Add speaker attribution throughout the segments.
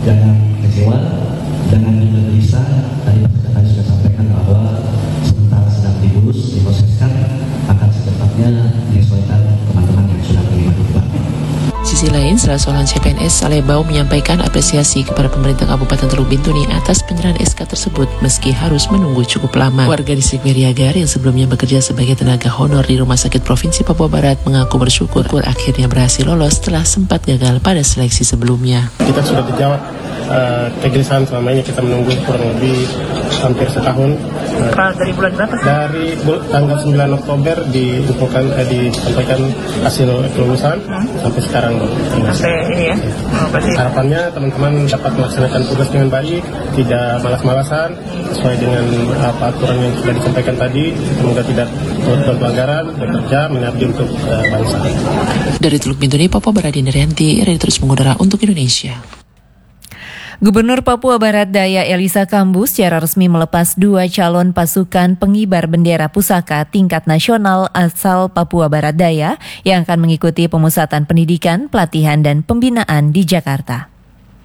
Speaker 1: jangan kecewa, jangan juga gelisah. Tadi Pak sudah sampaikan bahwa sementara sedang diproseskan, akan secepatnya menyesuaikan teman-teman yang sudah terima upah.
Speaker 2: Sisi lain, salah seorang CPNS Salebau menyampaikan apresiasi kepada pemerintah Kabupaten Teluk Bintuni atas penyerahan SK tersebut meski harus menunggu cukup lama. Warga distrik Meriagar yang sebelumnya bekerja sebagai tenaga honor di Rumah Sakit Provinsi Papua Barat mengaku bersyukur akhirnya berhasil lolos setelah sempat gagal pada seleksi sebelumnya.
Speaker 3: Kita sudah dijawab kegelisahan selama ini, kita menunggu kurang lebih hampir setahun.
Speaker 4: Dari bulan berapa sih?
Speaker 3: Dari tanggal 9 Oktober disampaikan hasil kelulusan sampai sekarang.
Speaker 4: Sampai ini ya?
Speaker 3: Harapannya teman-teman dapat melaksanakan tugas dengan baik, tidak malas-malasan, sesuai dengan aturan yang sudah disampaikan tadi. Semoga tidak melakukan pelanggaran, bekerja, mengabdi untuk bangsa.
Speaker 2: Dari Teluk Bintuni, Papua Barat, Dinerianti, Radio Terus Mengudara untuk Indonesia.
Speaker 5: Gubernur Papua Barat Daya Elisa Kambu secara resmi melepas 2 calon pasukan pengibar bendera pusaka tingkat nasional asal Papua Barat Daya yang akan mengikuti pemusatan pendidikan, pelatihan, dan pembinaan di Jakarta.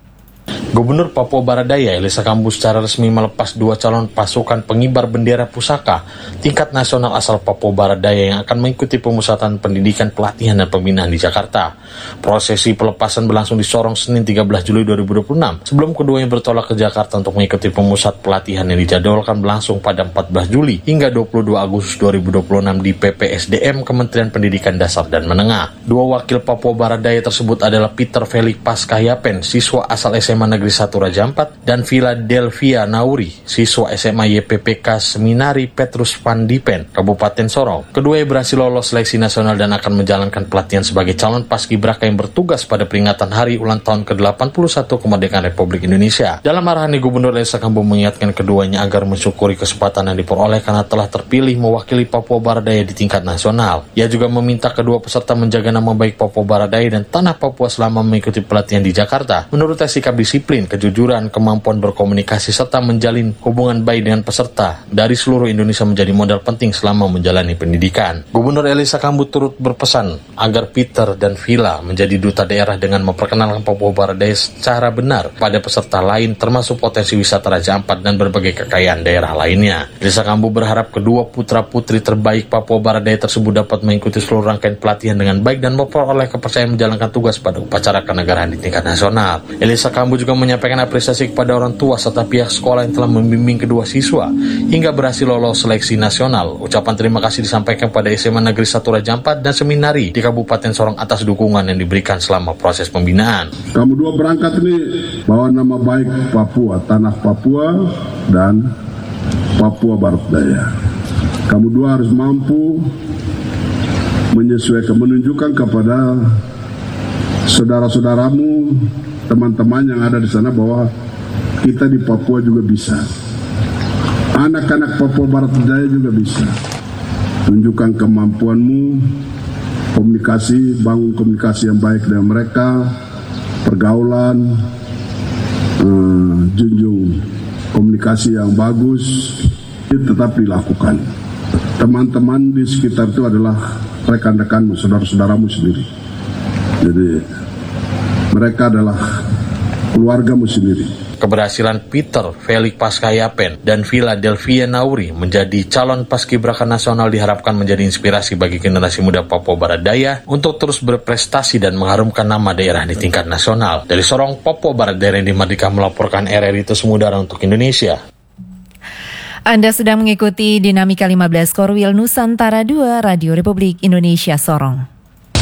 Speaker 6: Gubernur Papua Barat Daya Elisa Kambu secara resmi melepas 2 calon pasukan pengibar bendera pusaka tingkat nasional asal Papua Barat Daya yang akan mengikuti pemusatan pendidikan, pelatihan, dan pembinaan di Jakarta. Prosesi pelepasan berlangsung di Sorong Senin 13 Juli 2026 sebelum keduanya bertolak ke Jakarta untuk mengikuti pemusat pelatihan yang dijadwalkan berlangsung pada 14 Juli hingga 22 Agustus 2026 di PPSDM Kementerian Pendidikan Dasar dan Menengah. 2 wakil Papua Barat Daya tersebut adalah Peter Felix Paskahyapen, siswa asal SMA Negeri 1 Raja Ampat, dan Philadelphia Nauri, siswa SMA YPPK Seminari Petrus Van Dipen, Kabupaten Sorong. Keduanya berhasil lolos seleksi nasional dan akan menjalankan pelatihan sebagai calon paskibraka yang bertugas pada peringatan Hari Ulang Tahun ke-81 Kemerdekaan Republik Indonesia. Dalam arahannya, Gubernur Elisa Kambu mengingatkan keduanya agar mensyukuri kesempatan yang diperoleh karena telah terpilih mewakili Papua Barat Daya di tingkat nasional. Ia juga meminta kedua peserta menjaga nama baik Papua Barat Daya dan tanah Papua selama mengikuti pelatihan di Jakarta. Menurutnya, sikap disiplin, kejujuran, kemampuan berkomunikasi, serta menjalin hubungan baik dengan peserta dari seluruh Indonesia menjadi modal penting selama menjalani pendidikan. Gubernur Elisa Kambu turut berpesan agar Peter dan Vila menjadi duta daerah dengan memperkenalkan Papua Barat Daya secara benar pada peserta lain, termasuk potensi wisata Raja Ampat dan berbagai kekayaan daerah lainnya. Elisa Kambu berharap kedua putra-putri terbaik Papua Barat Daya tersebut dapat mengikuti seluruh rangkaian pelatihan dengan baik dan memperoleh kepercayaan menjalankan tugas pada upacara kenegaraan di tingkat nasional. Elisa Kambu juga menyampaikan apresiasi kepada orang tua serta pihak sekolah yang telah membimbing kedua siswa hingga berhasil lolos seleksi nasional. Ucapan terima kasih disampaikan pada SMA Negeri 1 Raja Ampat dan Seminari di Kabupaten Sorong atas dukungan yang diberikan selama proses pembinaan.
Speaker 7: Kamu dua berangkat ini bawa nama baik Papua, tanah Papua dan Papua Barat Daya. Kamu dua harus mampu menyesuaikan, menunjukkan kepada saudara-saudaramu, teman-teman yang ada di sana bahwa kita di Papua juga bisa. Anak-anak Papua Barat Daya juga bisa. Tunjukkan kemampuanmu, komunikasi, bangun komunikasi yang baik dengan mereka, pergaulan, junjung komunikasi yang bagus, tetap dilakukan. Teman-teman di sekitar itu adalah rekan-rekanmu, saudara-saudaramu sendiri. Jadi mereka adalah keluargamu sendiri.
Speaker 6: Keberhasilan Peter Felix Paskahyapen dan Philadelphia Nauri menjadi calon paskibraka nasional diharapkan menjadi inspirasi bagi generasi muda Papua Barat Daya untuk terus berprestasi dan mengharumkan nama daerah di tingkat nasional. Dari Sorong, Papua Barat Daya, Randy Mardika melaporkan RRI Terus Mengudara untuk Indonesia.
Speaker 5: Anda sedang mengikuti Dinamika 15 Korwil Nusantara 2 Radio Republik Indonesia Sorong.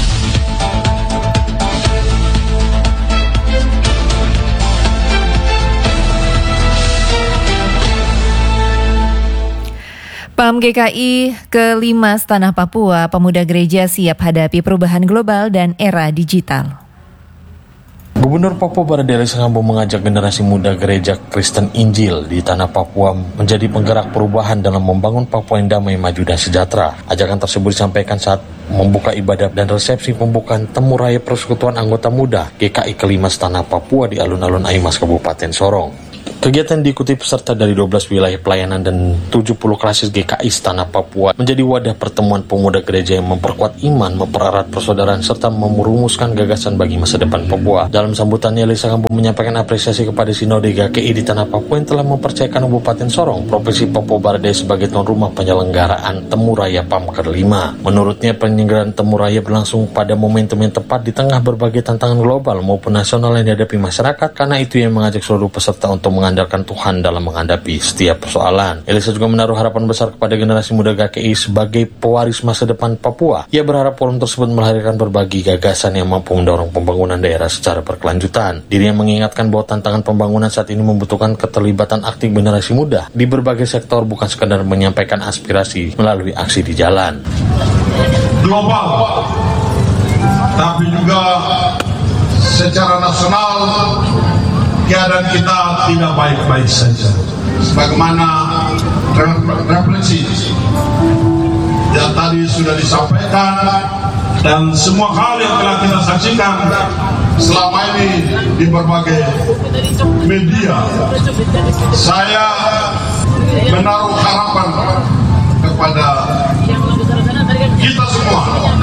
Speaker 5: PAM GKI ke-5 Tanah Papua, pemuda gereja siap hadapi perubahan global dan era digital.
Speaker 6: Gubernur Papua Barat Daya Elisa Kambu mengajak generasi muda gereja Kristen Injil di Tanah Papua menjadi penggerak perubahan dalam membangun Papua yang damai, maju, dan sejahtera. Ajakan tersebut disampaikan saat membuka ibadah dan resepsi pembukaan Temu Raya Persekutuan Anggota Muda GKI ke-5 Tanah Papua di alun-alun Aimas, Kabupaten Sorong. Kegiatan diikuti peserta dari 12 wilayah pelayanan dan 70 klasis GKI Tanah Papua menjadi wadah pertemuan pemuda gereja yang memperkuat iman, mempererat persaudaraan, serta merumuskan gagasan bagi masa depan Papua. Dalam sambutannya, Elisa Kambus menyampaikan apresiasi kepada Sinode GKI di Tanah Papua yang telah mempercayakan Kabupaten Sorong, Provinsi Papua Barat Daya sebagai tuan rumah penyelenggaraan Temu Raya PAM ke-5. Menurutnya, penyelenggaraan Temu Raya berlangsung pada momentum yang tepat di tengah berbagai tantangan global maupun nasional yang dihadapi masyarakat, karena itu yang mengajak seluruh peserta untuk mengandalkan Tuhan dalam menghadapi setiap persoalan. Elisa juga menaruh harapan besar kepada generasi muda GKI sebagai pewaris masa depan Papua. Ia berharap forum tersebut melahirkan berbagai gagasan yang mampu mendorong pembangunan daerah secara berkelanjutan. Dirinya mengingatkan bahwa tantangan pembangunan saat ini membutuhkan keterlibatan aktif generasi muda di berbagai sektor, bukan sekadar menyampaikan aspirasi melalui aksi di jalan.
Speaker 8: Global, tapi juga secara nasional keadaan kita tidak baik-baik saja. Sebagaimana refleksi yang tadi sudah disampaikan dan semua hal yang telah kita saksikan selama ini di berbagai media, saya menaruh harapan kepada kita semua.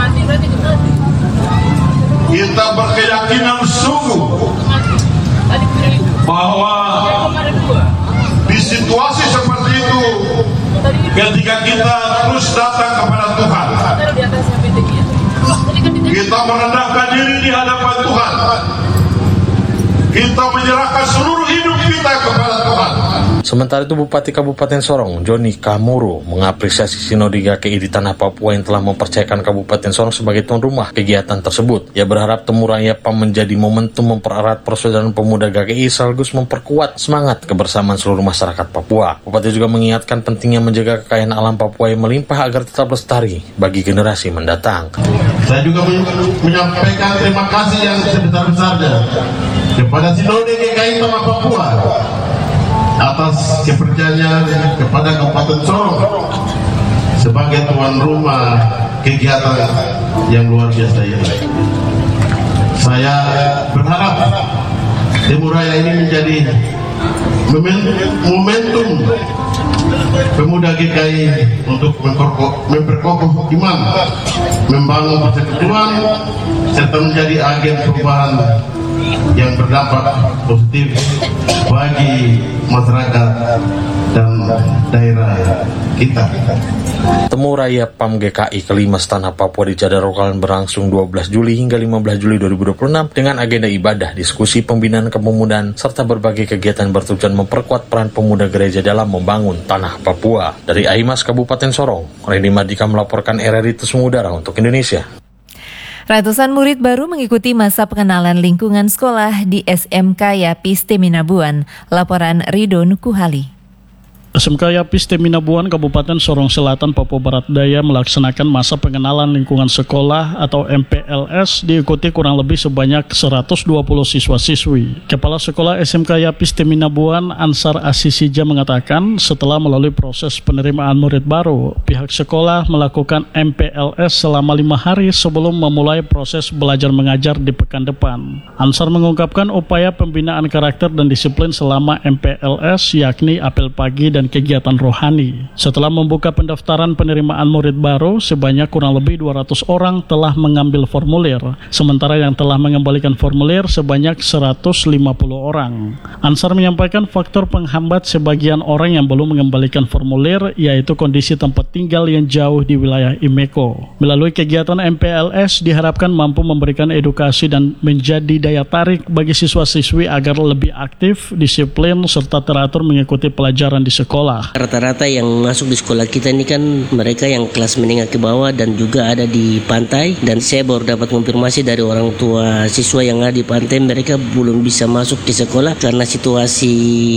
Speaker 8: Kita berkeyakinan sungguh bahwa di situasi seperti itu, ketika kita terus datang kepada Tuhan, kita merendahkan diri di hadapan Tuhan, kita menyerahkan seluruh hidup kita kepada Tuhan.
Speaker 6: Sementara itu, Bupati Kabupaten Sorong, Joni Kamuru, mengapresiasi Sinode GKI di Tanah Papua yang telah mempercayakan Kabupaten Sorong sebagai tuan rumah kegiatan tersebut. Ia berharap Temu Raya PAM menjadi momentum mempererat persaudaraan pemuda GKI sekaligus memperkuat semangat kebersamaan seluruh masyarakat Papua. Bupati juga mengingatkan pentingnya menjaga kekayaan alam Papua yang melimpah agar tetap lestari bagi generasi mendatang.
Speaker 8: Saya juga menyampaikan terima kasih yang sebesar-besarnya kepada Sinode GKI Tanah Papua atas kepercayaannya kepada Kabupaten Sorong sebagai tuan rumah kegiatan yang luar biasa ini. Saya berharap Temu Raya ini menjadi momentum pemuda GKI untuk memperkokoh iman, membangun persekutuan, serta menjadi agen perubahan yang berdampak positif bagi masyarakat dan daerah kita.
Speaker 6: Temu Raya PAM GKI ke-5 Tanah Papua di Jadarokalan berlangsung 12 Juli hingga 15 Juli 2026 dengan agenda ibadah, diskusi, pembinaan kepemudaan, serta berbagai kegiatan bertujuan memperkuat peran pemuda gereja dalam membangun Tanah Papua. Dari Aimas, Kabupaten Sorong, Randy Mardika melaporkan RRI Tusung Udara untuk Indonesia.
Speaker 5: Ratusan murid baru mengikuti masa pengenalan lingkungan sekolah di SMK Yapis Teminabuan. Laporan Ridho Nukuhali.
Speaker 9: SMK Yapis Teminabuan, Kabupaten Sorong Selatan, Papua Barat Daya melaksanakan masa pengenalan lingkungan sekolah atau MPLS diikuti kurang lebih sebanyak 120 siswa-siswi. Kepala Sekolah SMK Yapis Teminabuan, Ansar Asisija, mengatakan setelah melalui proses penerimaan murid baru, pihak sekolah melakukan MPLS selama 5 hari sebelum memulai proses belajar mengajar di pekan depan. Ansar mengungkapkan upaya pembinaan karakter dan disiplin selama MPLS, yakni apel pagi dan kegiatan rohani. Setelah membuka pendaftaran penerimaan murid baru, sebanyak kurang lebih 200 orang telah mengambil formulir, sementara yang telah mengembalikan formulir sebanyak 150 orang. Ansar menyampaikan faktor penghambat sebagian orang yang belum mengembalikan formulir, yaitu kondisi tempat tinggal yang jauh di wilayah Imeko. Melalui kegiatan MPLS diharapkan mampu memberikan edukasi dan menjadi daya tarik bagi siswa-siswi agar lebih aktif, disiplin, serta teratur mengikuti pelajaran di sekolah.
Speaker 10: Rata-rata yang masuk di sekolah kita ini kan mereka yang kelas menengah ke bawah dan juga ada di pantai, dan saya baru dapat konfirmasi dari orang tua siswa yang ada di pantai, mereka belum bisa masuk ke sekolah karena situasi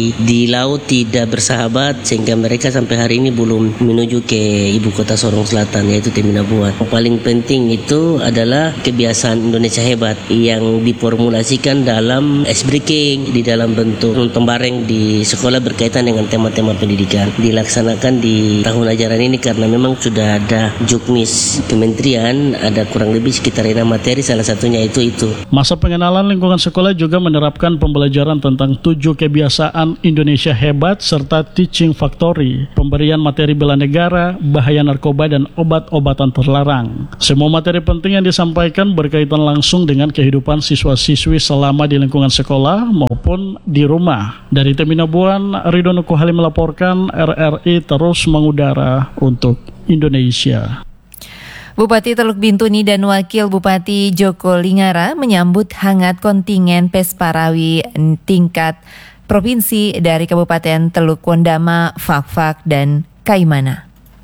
Speaker 10: di laut tidak bersahabat, sehingga mereka sampai hari ini belum menuju ke ibu kota Sorong Selatan, yaitu Teminabuan. Yang paling penting itu adalah kebiasaan Indonesia hebat yang diformulasikan dalam ice breaking, di dalam bentuk tembareng di sekolah berkaitan dengan tema-tema pendidikan. Dilaksanakan di tahun ajaran ini karena memang sudah ada juknis kementerian, ada kurang lebih sekitar 6 materi, salah satunya itu.
Speaker 9: Masa pengenalan lingkungan sekolah juga menerapkan pembelajaran tentang 7 kebiasaan Indonesia hebat serta teaching factory, pemberian materi bela negara, bahaya narkoba dan obat-obatan terlarang. Semua materi penting yang disampaikan berkaitan langsung dengan kehidupan siswa-siswi selama di lingkungan sekolah maupun di rumah. Dari Teminabuan, Ridho Nukuhali melaporkan, RRI terus mengudara untuk Indonesia.
Speaker 5: Bupati Teluk Bintuni dan Wakil Bupati Joko Lingara menyambut hangat kontingen Pesparawi tingkat provinsi dari Kabupaten Teluk Wondama, Fakfak, dan Kaimana.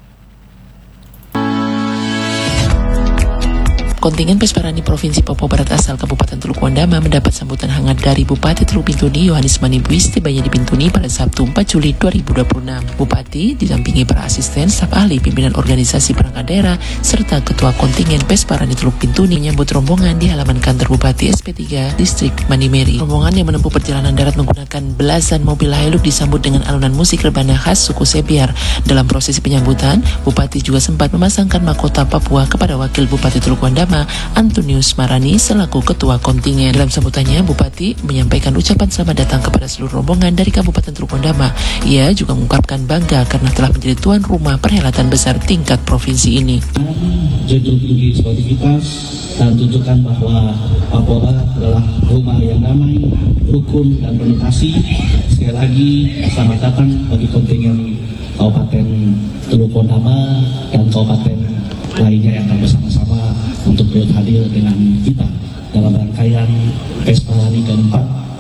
Speaker 2: Kontingen Pesparani Provinsi Papua Barat asal Kabupaten Teluk Wondama mendapat sambutan hangat dari Bupati Teluk Bintuni Yohanes Manibuis tibanya di Bintuni pada Sabtu 4 Juli 2026. Bupati didampingi para asisten, staf ahli, pimpinan organisasi perangkat daerah, serta Ketua Kontingen Pesparani Teluk Bintuni menyambut rombongan di halaman kantor Bupati SP3 Distrik Manimeri. Rombongan yang menempuh perjalanan darat menggunakan belasan mobil Hilux disambut dengan alunan musik rebana khas suku Sebiar. Dalam prosesi penyambutan, Bupati juga sempat memasangkan mahkota Papua kepada Wakil Bupati Teluk Wondama Antonius Marani selaku ketua kontingen. Dalam sambutannya, Bupati menyampaikan ucapan selamat datang kepada seluruh rombongan dari Kabupaten Teluk Wondama. Ia juga mengungkapkan bangga karena telah menjadi tuan rumah perhelatan besar tingkat provinsi ini.
Speaker 1: Junjung tinggi sportivitas dan tunjukkan bahwa Papua adalah rumah yang damai, rukun, dan penuh kasih. Sekali lagi, selamat datang bagi kontingen Kabupaten Teluk Wondama dan Kabupaten lainnya yang akan bersama-sama untuk hadir dengan kita dalam rangkaian Pesparani keempat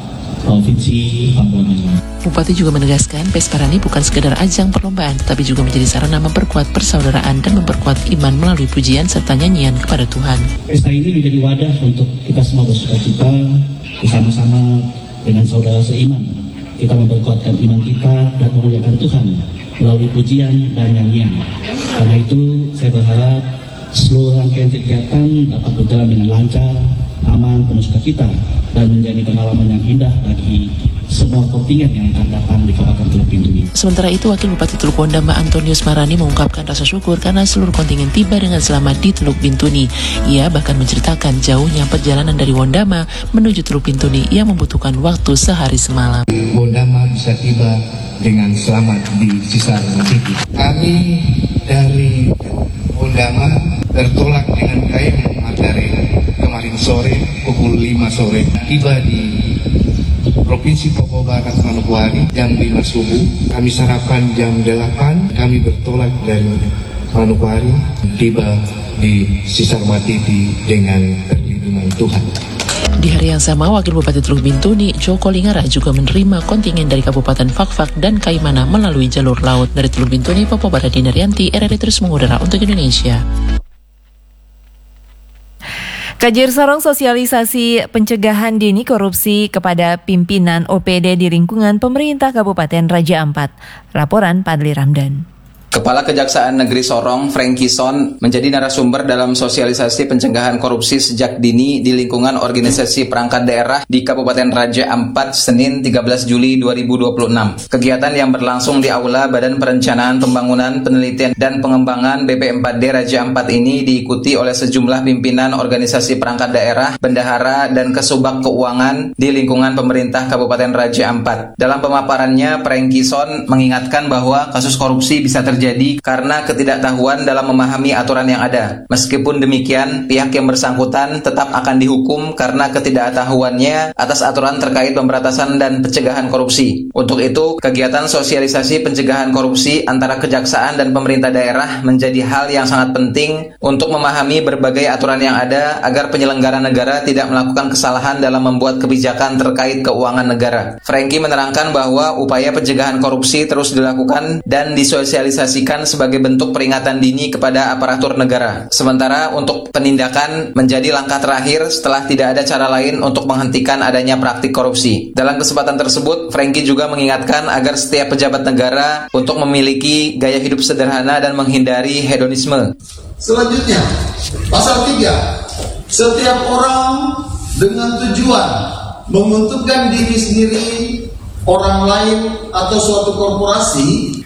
Speaker 1: Provinsi Papua.
Speaker 2: Bupati juga menegaskan Pesparani bukan sekedar ajang perlombaan, tetapi juga menjadi sarana memperkuat persaudaraan dan memperkuat iman melalui pujian serta nyanyian kepada Tuhan.
Speaker 1: Pesta ini menjadi wadah untuk kita semua bersukacita bersama-sama dengan saudara seiman. Kita memperkuatkan iman kita dan memuliakan Tuhan melalui pujian dan nyanyian. Karena itu saya berharap seluruh rangkaian kegiatan dapat berjalan dengan lancar, aman, penuh sukacita, dan menjadi pengalaman yang indah bagi semua kontingen yang akan datang di Kabupaten Teluk Bintuni.
Speaker 2: Sementara itu, Wakil Bupati Teluk Wondama Antonius Marani mengungkapkan rasa syukur karena seluruh kontingen tiba dengan selamat di Teluk Bintuni. Ia bahkan menceritakan jauhnya perjalanan dari Wondama menuju Teluk Bintuni yang membutuhkan waktu sehari semalam.
Speaker 11: Wondama bisa tiba dengan selamat di Sisar Mati. Kami dari Wondama bertolak dengan KM Matahari kemarin sore pukul 5 sore, tiba di Provinsi Papua Barat Manokwari jam 5 subuh. Kami sarapan jam 8, kami bertolak dari Manokwari, tiba di Sisar Mati dengan perlindungan Tuhan.
Speaker 2: Di hari yang sama, Wakil Bupati Teluk Bintuni Joko Lingara juga menerima kontingen dari Kabupaten Fakfak dan Kaimana melalui jalur laut. Dari Teluk Bintuni, Papua Barat, Dinaryanti, RRI terus mengudara untuk Indonesia.
Speaker 5: Kajir Sorong sosialisasi pencegahan dini korupsi kepada pimpinan OPD di lingkungan pemerintah Kabupaten Raja Ampat. Laporan Padli Ramdan.
Speaker 12: Kepala Kejaksaan Negeri Sorong, Franky Son, menjadi narasumber dalam sosialisasi pencegahan korupsi sejak dini di lingkungan organisasi perangkat daerah di Kabupaten Raja Ampat, Senin 13 Juli 2026. Kegiatan yang berlangsung di Aula Badan Perencanaan Pembangunan, Penelitian, dan Pengembangan BP4D Raja Ampat ini diikuti oleh sejumlah pimpinan organisasi perangkat daerah, bendahara, dan kesubag keuangan di lingkungan pemerintah Kabupaten Raja Ampat. Dalam pemaparannya, Franky Son mengingatkan bahwa kasus korupsi bisa terjadi karena ketidaktahuan dalam memahami aturan yang ada. Meskipun demikian, pihak yang bersangkutan tetap akan dihukum karena ketidaktahuannya atas aturan terkait pemberantasan dan pencegahan korupsi. Untuk itu, kegiatan sosialisasi pencegahan korupsi antara kejaksaan dan pemerintah daerah menjadi hal yang sangat penting untuk memahami berbagai aturan yang ada agar penyelenggara negara tidak melakukan kesalahan dalam membuat kebijakan terkait keuangan negara. Franky menerangkan bahwa upaya pencegahan korupsi terus dilakukan dan disosialisasi sebagai bentuk peringatan dini kepada aparatur negara. Sementara untuk penindakan menjadi langkah terakhir setelah tidak ada cara lain untuk menghentikan adanya praktik korupsi. Dalam kesempatan tersebut, Franky juga mengingatkan agar setiap pejabat negara untuk memiliki gaya hidup sederhana dan menghindari hedonisme.
Speaker 13: Selanjutnya, pasal 3. Setiap orang dengan tujuan menguntungkan diri sendiri orang lain atau suatu korporasi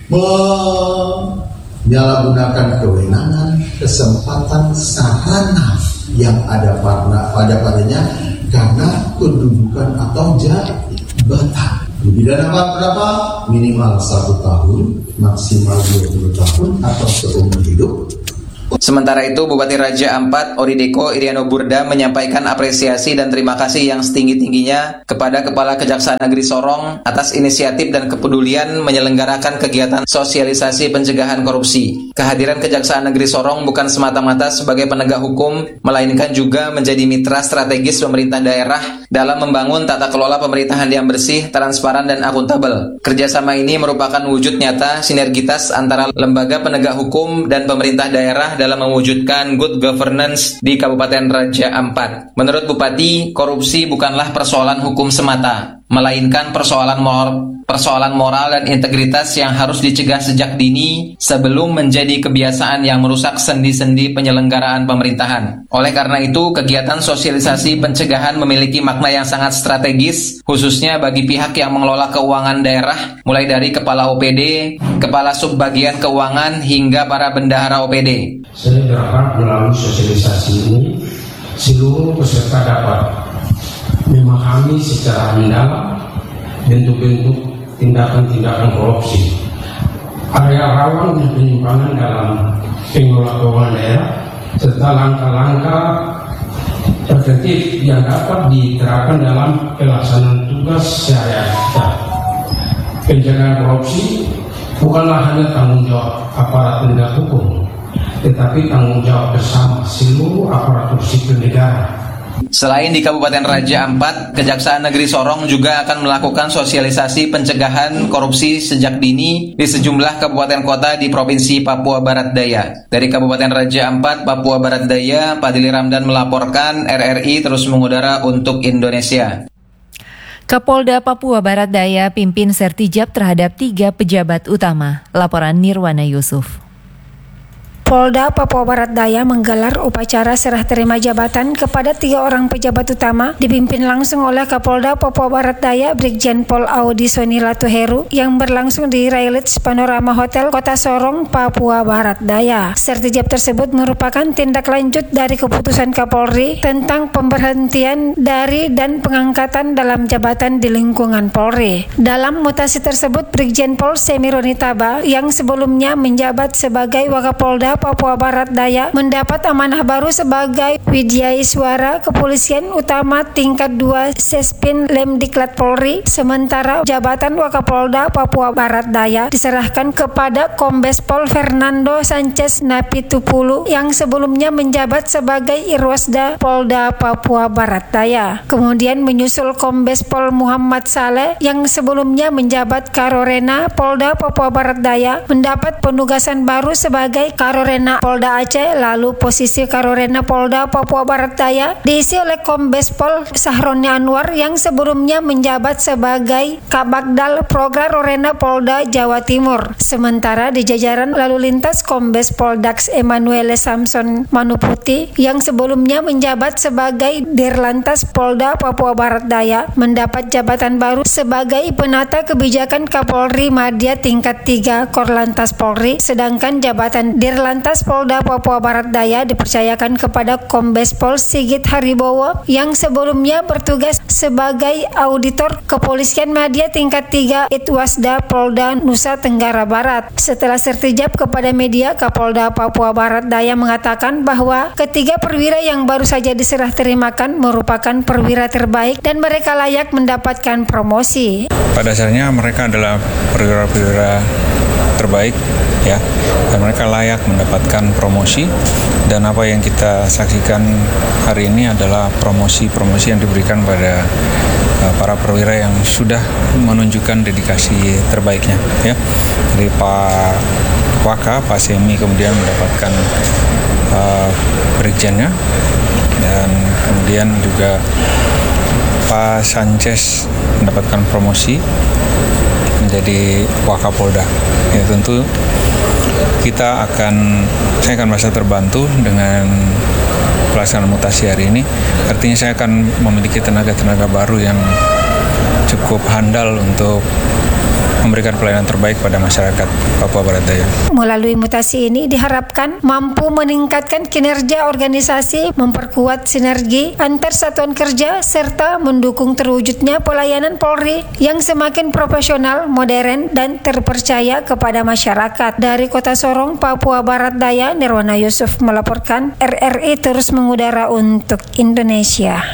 Speaker 13: menyalahgunakan kewenangan, kesempatan, sarana yang ada padanya karena kedudukan atau jabatan. Pidana berapa? Minimal 1 tahun, maksimal 20 tahun atau seumur hidup.
Speaker 12: Sementara itu, Bupati Raja Ampat Orideko Iriano Burda menyampaikan apresiasi dan terima kasih yang setinggi-tingginya kepada Kepala Kejaksaan Negeri Sorong atas inisiatif dan kepedulian menyelenggarakan kegiatan sosialisasi pencegahan korupsi. Kehadiran Kejaksaan Negeri Sorong bukan semata-mata sebagai penegak hukum, melainkan juga menjadi mitra strategis pemerintah daerah dalam membangun tata kelola pemerintahan yang bersih, transparan, dan akuntabel. Kerjasama ini merupakan wujud nyata sinergitas antara lembaga penegak hukum dan pemerintah daerah dalam mewujudkan good governance di Kabupaten Raja Ampat. Menurut Bupati, korupsi bukanlah persoalan hukum semata, melainkan persoalan moral dan integritas yang harus dicegah sejak dini sebelum menjadi kebiasaan yang merusak sendi-sendi penyelenggaraan pemerintahan. Oleh karena itu, kegiatan sosialisasi pencegahan memiliki makna yang sangat strategis, khususnya bagi pihak yang mengelola keuangan daerah, mulai dari Kepala OPD, Kepala Subbagian Keuangan, hingga para bendahara OPD.
Speaker 14: Saya berharap melalui sosialisasi ini, seluruh peserta dapat memahami secara mendalam bentuk-bentuk tindakan-tindakan korupsi, area rawan dan penyimpangan dalam pengelola keuangan daerah, serta langkah-langkah preventif yang dapat diterapkan dalam pelaksanaan tugas sehari-hari kita. Pencegahan korupsi bukanlah hanya tanggung jawab aparat penegak hukum, tetapi tanggung jawab bersama seluruh aparatur sipil negara.
Speaker 12: Selain di Kabupaten Raja Ampat, Kejaksaan Negeri Sorong juga akan melakukan sosialisasi pencegahan korupsi sejak dini di sejumlah kabupaten kota di Provinsi Papua Barat Daya. Dari Kabupaten Raja Ampat, Papua Barat Daya, Padili Ramdan melaporkan, RRI terus mengudara untuk Indonesia.
Speaker 5: Kapolda Papua Barat Daya pimpin sertijab terhadap 3 pejabat utama. Laporan Nirwana Yusuf.
Speaker 15: Polda Papua Barat Daya menggelar upacara serah terima jabatan kepada 3 orang pejabat utama dipimpin langsung oleh Kapolda Papua Barat Daya Brigjen Pol Audi Sonila Tuheru yang berlangsung di Railits Panorama Hotel Kota Sorong, Papua Barat Daya. Sertijab tersebut merupakan tindak lanjut dari keputusan Kapolri tentang pemberhentian dari dan pengangkatan dalam jabatan di lingkungan Polri. Dalam mutasi tersebut, Brigjen Pol Semironi Taba yang sebelumnya menjabat sebagai Wakapolda Papua Barat Daya mendapat amanah baru sebagai Widyaiswara Kepolisian Utama tingkat 2 Sespin Lemdiklat Polri, sementara jabatan Wakapolda Papua Barat Daya diserahkan kepada Kombes Pol Fernando Sanchez Napitupulu yang sebelumnya menjabat sebagai Irwasda Polda Papua Barat Daya. Kemudian menyusul Kombes Pol Muhammad Saleh yang sebelumnya menjabat Karorena Polda Papua Barat Daya mendapat penugasan baru sebagai Karorena Polda Aceh, lalu posisi Karorena Polda Papua Barat Daya diisi oleh Kombes Pol Sahroni Anwar yang sebelumnya menjabat sebagai Kabagdal Prograrorena Polda Jawa Timur. Sementara di jajaran lalu lintas, Kombes Pol Dax Emanuele Samson Manuputi yang sebelumnya menjabat sebagai Dirlantas Polda Papua Barat Daya mendapat jabatan baru sebagai Penata Kebijakan Kapolri Madya tingkat 3 Korlantas Polri, sedangkan jabatan Dirlantas Polda Papua Barat Daya dipercayakan kepada Kombes Pol Sigit Haribowo yang sebelumnya bertugas sebagai Auditor Kepolisian Madya tingkat 3 Itwasda Polda Nusa Tenggara Barat. Setelah sertijab kepada media, Kapolda Papua Barat Daya mengatakan bahwa ketiga perwira yang baru saja diserah terimakan merupakan perwira terbaik dan mereka layak mendapatkan promosi.
Speaker 16: Pada dasarnya mereka adalah perwira-perwira terbaik, ya, dan mereka layak mendapatkan promosi, dan apa yang kita saksikan hari ini adalah promosi-promosi yang diberikan pada para perwira yang sudah menunjukkan dedikasi terbaiknya, ya. Dari Pak Waka, Pak Semi kemudian mendapatkan brigjennya, dan kemudian juga Pak Sanchez mendapatkan promosi menjadi Wakapolda. Ya, tentu saya akan merasa terbantu dengan pelaksanaan mutasi hari ini. Artinya saya akan memiliki tenaga-tenaga baru yang cukup handal untuk memberikan pelayanan terbaik pada masyarakat Papua Barat Daya.
Speaker 15: Melalui mutasi ini diharapkan mampu meningkatkan kinerja organisasi, memperkuat sinergi antar satuan kerja, serta mendukung terwujudnya pelayanan Polri yang semakin profesional, modern, dan terpercaya kepada masyarakat. Dari Kota Sorong, Papua Barat Daya, Nirwana Yusuf melaporkan. RRI terus mengudara untuk Indonesia.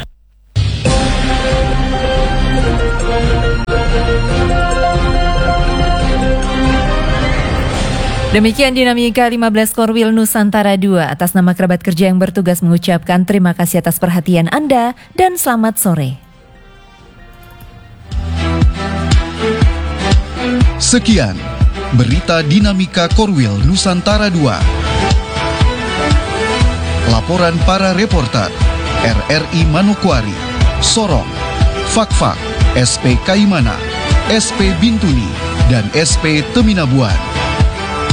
Speaker 5: Demikian dinamika 15 Korwil Nusantara 2. Atas nama kerabat kerja yang bertugas mengucapkan terima kasih atas perhatian Anda dan selamat sore.
Speaker 17: Sekian berita dinamika Korwil Nusantara 2. Laporan para reporter RRI Manokwari, Sorong, Fakfak, SP Kaimana, SP Bintuni, dan SP Teminabuan.